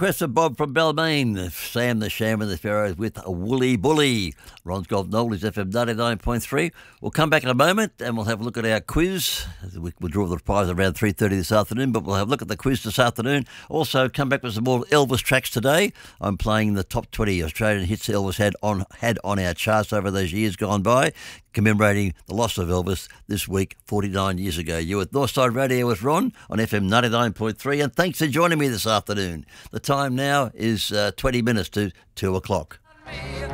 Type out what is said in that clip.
request of Bob from Balmain. Sam the Sham and the Pharaohs with a Woolly Bully. Ron's Golf Knowles, FM 99.3. We'll come back in a moment and we'll have a look at our quiz. We'll draw the prize around 3:30 this afternoon, but we'll have a look at the quiz this afternoon. Also, come back with some more Elvis tracks today. I'm playing the top 20 Australian hits Elvis had on our charts over those years gone by, commemorating the loss of Elvis this week, 49 years ago. You're with Northside Radio with Ron on FM 99.3, and thanks for joining me this afternoon. The time now is 20 minutes to 2 o'clock.